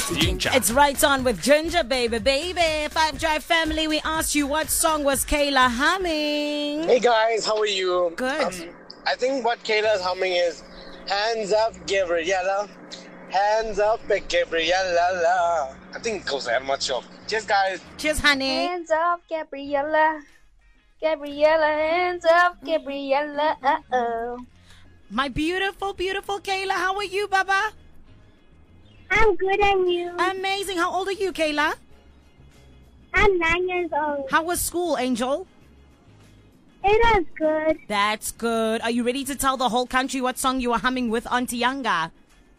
Ginger. It's Right On with Ginger, baby. 5 Drive family, we asked you what song was Kayla humming? Hey guys, how are you? Good. I think what Kayla's humming is Hands Up, Gabriella. Hands up, Gabriella. I think it goes there, I'm not sure. Cheers, guys. Cheers, honey. Hands up, Gabriella. Gabriella, hands up, Gabriella. Uh-oh. My beautiful, beautiful Kayla, how are you, Baba? I'm good, and you? Amazing. How old are you, Kayla? I'm 9 years old. How was school, Angel? It was good. That's good. Are you ready to tell the whole country what song you were humming with Auntie Yanga?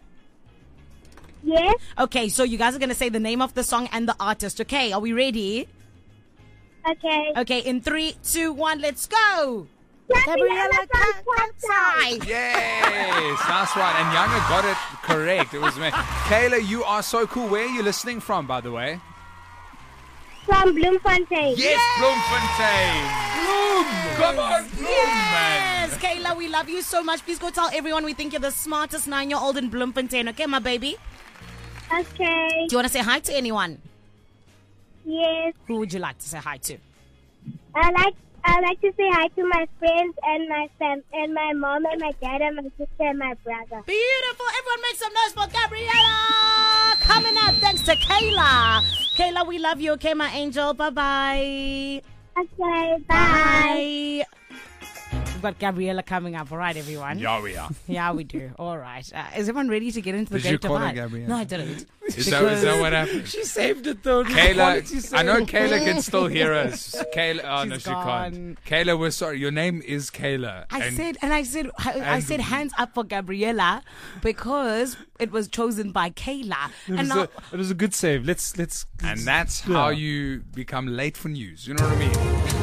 Yes? Okay, so you guys are going to say the name of the song and the artist, okay? Are we ready? Okay. Okay, in 3, 2, 1, let's go! Gabriella Kansai. Yes, nice one. And Younger got it correct. It was me. Kayla, you are so cool. Where are you listening from, by the way? From Bloemfontein. Yes, Bloemfontein. Bloem. Come on, Bloem, man. Yes, Kayla, we love you so much. Please go tell everyone we think you're the smartest 9-year-old in Bloemfontein, okay, my baby? Okay. Do you want to say hi to anyone? Yes. Who would you like to say hi to? I like to say hi to my friends and my mom and my dad and my sister and my brother. Beautiful. Everyone make some noise for Gabriella. Coming up, thanks to Kayla. Kayla, we love you. Okay, my angel. Bye-bye. Okay, bye. Bye. We've got Gabriella coming up. All right, everyone. Yeah, we are. Yeah, we do. All right. Is everyone ready to get into the Did you great call her divide? Gabriella? No, I didn't. Is that what happened? She saved it though. Kayla, I know Kayla can still hear us. Kayla, oh no, She's she gone. can't. Kayla, we're sorry. Your name is Kayla. I said hands up for Gabriella because it was chosen by Kayla. It was a good save. Let's And that's how you become late for news. You know what I mean?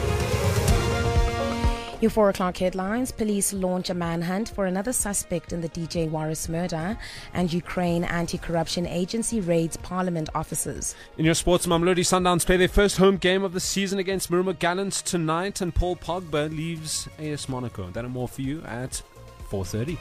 Your 4 o'clock headlines. Police launch a manhunt for another suspect in the DJ Waris murder, and Ukraine anti-corruption agency raids parliament offices. In your sports, Mamelodi Sundowns play their first home game of the season against Maruma Gallants tonight, and Paul Pogba leaves AS Monaco. That and more for you at 4:30.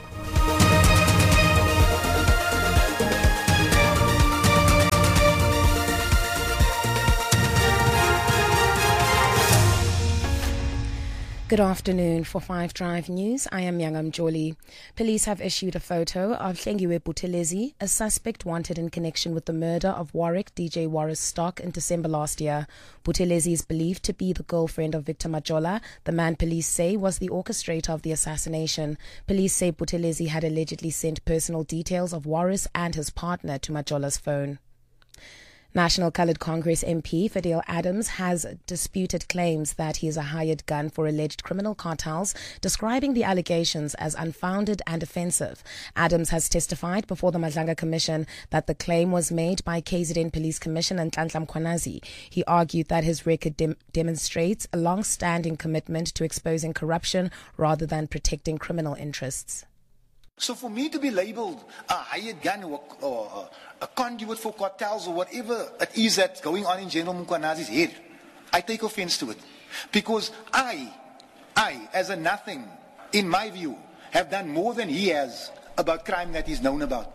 Good afternoon. For 5 Drive News, I am Yangam Joli. Police have issued a photo of Hlengiwe Buthelezi, a suspect wanted in connection with the murder of Warwick DJ Waris Stock in December last year. Buthelezi is believed to be the girlfriend of Victor Majola, the man police say was the orchestrator of the assassination. Police say Buthelezi had allegedly sent personal details of Waris and his partner to Majola's phone. National Coloured Congress MP Fidel Adams has disputed claims that he is a hired gun for alleged criminal cartels, describing the allegations as unfounded and offensive. Adams has testified before the Madlanga Commission that the claim was made by KZN Police Commissioner Nhlanhla Mkhwanazi. He argued that his record demonstrates a long-standing commitment to exposing corruption rather than protecting criminal interests. So for me to be labelled a hired gun or a conduit for cartels or whatever it is that's going on in General Mkhwanazi's head, I take offense to it. Because I, as a nothing, in my view, have done more than he has about crime that he's known about.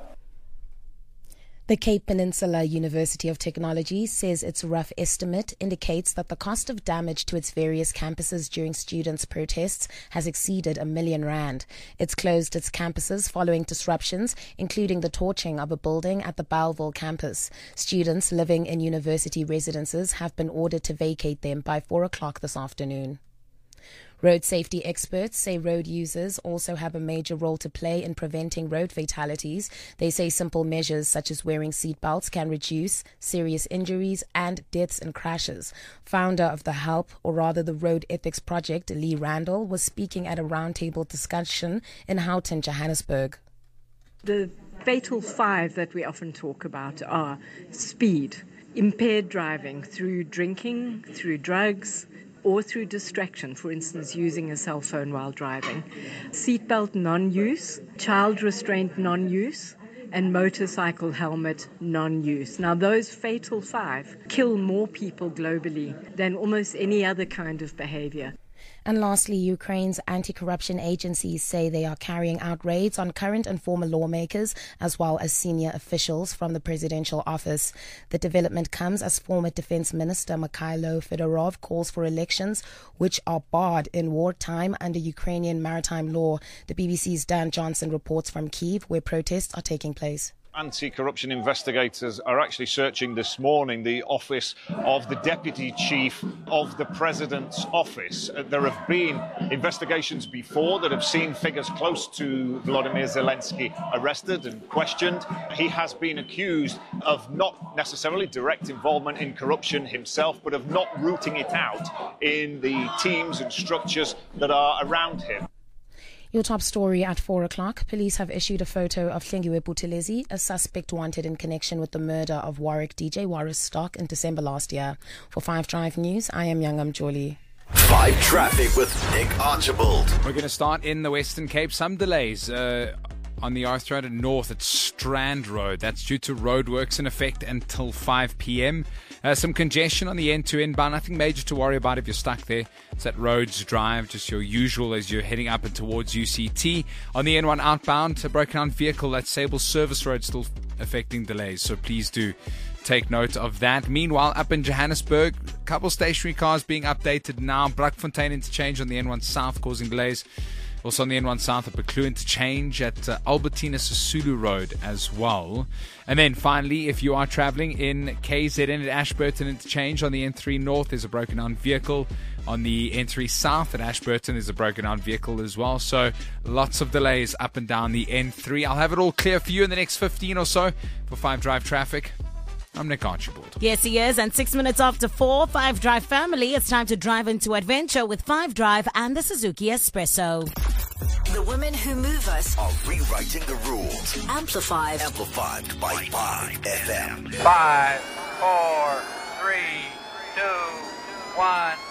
The Cape Peninsula University of Technology says its rough estimate indicates that the cost of damage to its various campuses during students' protests has exceeded R1 million. It's closed its campuses following disruptions, including the torching of a building at the Bellville campus. Students living in university residences have been ordered to vacate them by 4 o'clock this afternoon. Road safety experts say road users also have a major role to play in preventing road fatalities. They say simple measures such as wearing seatbelts can reduce serious injuries and deaths in crashes. Founder of the HELP, or rather the Road Ethics Project, Lee Randall, was speaking at a roundtable discussion in Houghton, Johannesburg. The fatal 5 that we often talk about are speed, impaired driving through drinking, through drugs, or through distraction, for instance, using a cell phone while driving, seatbelt non-use, child restraint non-use, and motorcycle helmet non-use. Now, those fatal 5 kill more people globally than almost any other kind of behavior. And lastly, Ukraine's anti-corruption agencies say they are carrying out raids on current and former lawmakers as well as senior officials from the presidential office. The development comes as former Defense Minister Mikhailo Fedorov calls for elections which are barred in wartime under Ukrainian maritime law. The BBC's Dan Johnson reports from Kyiv, where protests are taking place. Anti-corruption investigators are actually searching this morning the office of the Deputy Chief of the President's office. There have been investigations before that have seen figures close to Volodymyr Zelensky arrested and questioned. He has been accused of not necessarily direct involvement in corruption himself, but of not rooting it out in the teams and structures that are around him. Your top story at 4 o'clock. Police have issued a photo of Hlengiwe Buthelezi, a suspect wanted in connection with the murder of Warwick DJ Warris Stock in December last year. For 5 Drive News, I am Youngam Joli. 5 Traffic with Nick Archibald. We're going to start in the Western Cape. Some delays on the Arthur Road North at Strand Road. That's due to roadworks in effect until 5 p.m. Some congestion on the N2 inbound. Nothing major to worry about if you're stuck there. It's at Rhodes Drive, just your usual as you're heading up and towards UCT. On the N1 outbound, a broken down vehicle at Sable Service Road still affecting delays. So please do take note of that. Meanwhile, up in Johannesburg, a couple stationary cars being updated now. Brakfontein interchange on the N1 South causing delays. Also on the N1 South at Beclu interchange at Albertina Sisulu Road as well. And then finally, if you are traveling in KZN at Ashburton interchange on the N3 North, there's a broken down vehicle. On the N3 South at Ashburton, there's a broken down vehicle as well. So lots of delays up and down the N3. I'll have it all clear for you in the next 15 or so for 5 Drive Traffic. I'm Nick Archibald. Yes, he is. And 6 minutes after 4, 5 Drive family, it's time to drive into adventure with 5 Drive and the Suzuki Espresso. The women who move us are rewriting the rules. Amplified by 5 FM. 5, 4, 3, 2, 1.